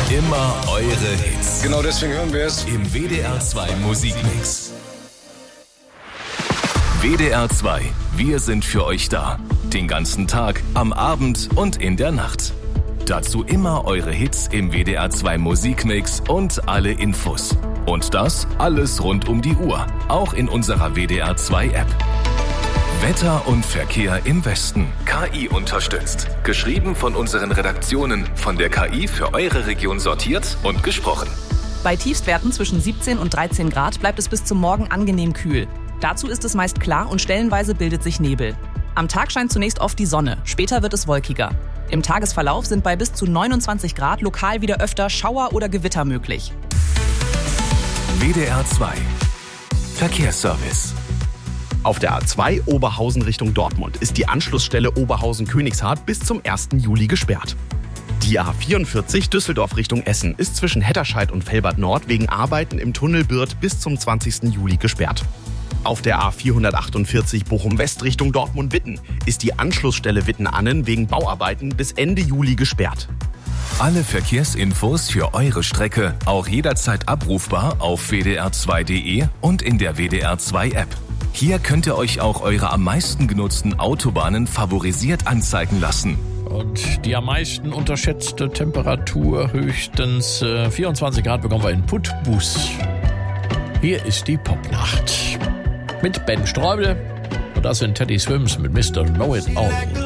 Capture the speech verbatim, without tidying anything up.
Immer eure Hits. Genau deswegen hören wir es Im W D R zwei Musikmix. W D R zwei, wir sind für euch da. Den ganzen Tag, am Abend und in der Nacht. Dazu immer eure Hits im W D R zwei Musikmix und alle Infos. Und das alles rund um die Uhr, auch in unserer W D R zwei App. Wetter und Verkehr im Westen. K I unterstützt. Geschrieben von unseren Redaktionen, von der K I für eure Region sortiert und gesprochen. Bei Tiefstwerten zwischen siebzehn und dreizehn Grad bleibt es bis zum Morgen angenehm kühl. Dazu ist es meist klar und stellenweise bildet sich Nebel. Am Tag scheint zunächst oft die Sonne, später wird es wolkiger. Im Tagesverlauf sind bei bis zu neunundzwanzig Grad lokal wieder öfter Schauer oder Gewitter möglich. W D R zwei Verkehrsservice. Auf der A zwei Oberhausen Richtung Dortmund ist die Anschlussstelle Oberhausen-Königshardt bis zum ersten Juli gesperrt. Die A vierundvierzig Düsseldorf Richtung Essen ist zwischen Hetterscheid und Velbert Nord wegen Arbeiten im Tunnel Birth bis zum zwanzigsten Juli gesperrt. Auf der A vierhundertachtundvierzig Bochum-West Richtung Dortmund-Witten ist die Anschlussstelle Witten-Annen wegen Bauarbeiten bis Ende Juli gesperrt. Alle Verkehrsinfos für eure Strecke auch jederzeit abrufbar auf w d r zwei punkt d e und in der W D R zwei App. Hier könnt ihr euch auch eure am meisten genutzten Autobahnen favorisiert anzeigen lassen. Und die am meisten unterschätzte Temperatur, höchstens äh, vierundzwanzig Grad, bekommen wir in Putbus. Hier ist die Popnacht. Mit Ben Streubel. Und das sind Teddy Swims mit Mister Know It All.